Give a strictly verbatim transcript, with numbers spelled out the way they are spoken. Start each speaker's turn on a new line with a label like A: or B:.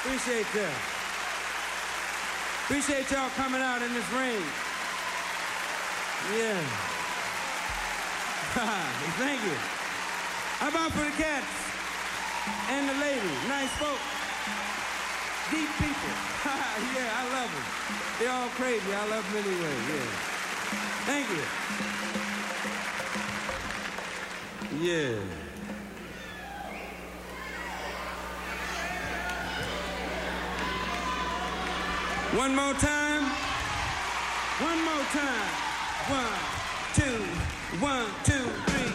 A: Appreciate that. Appreciate y'all coming out in this rain. Yeah. Thank you. How about for the cats and the ladies? Nice folk. Deep people. Yeah, I love them. They're all crazy. I love them anyway. Yeah. Thank you. Yeah. One more time. One more time. One, two, one, two, three.